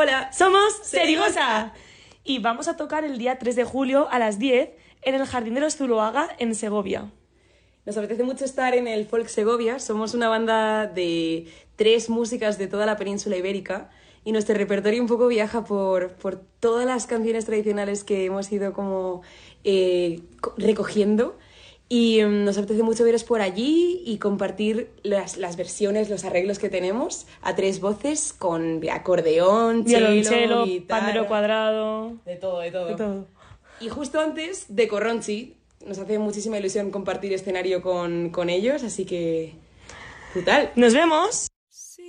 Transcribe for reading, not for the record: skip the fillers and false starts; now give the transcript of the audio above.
Hola, somos Serigosa y vamos a tocar el día 3 de julio a las 10 en el Jardín de los Zuloaga en Segovia. Nos apetece mucho estar en el Folk Segovia. Somos una banda de 3 músicas de toda la península ibérica y nuestro repertorio un poco viaja por todas las canciones tradicionales que hemos ido como recogiendo. Y nos apetece mucho veros por allí y compartir las versiones, los arreglos que tenemos a 3 voces con acordeón, violonchelo, guitarra, pandero cuadrado, de todo. de todo. Y justo antes de Corronchi, nos hace muchísima ilusión compartir escenario con ellos, así que brutal. ¡Nos vemos!